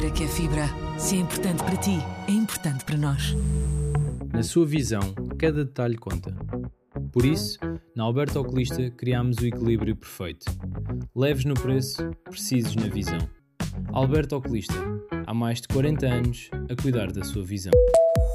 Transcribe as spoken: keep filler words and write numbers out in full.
Diga que é fibra. Se é importante para ti, é importante para nós. Na sua visão, cada detalhe conta. Por isso, na Alberto Oculista criámos o equilíbrio perfeito. Leves no preço, precisos na visão. Alberto Oculista, há mais de quarenta anos a cuidar da sua visão.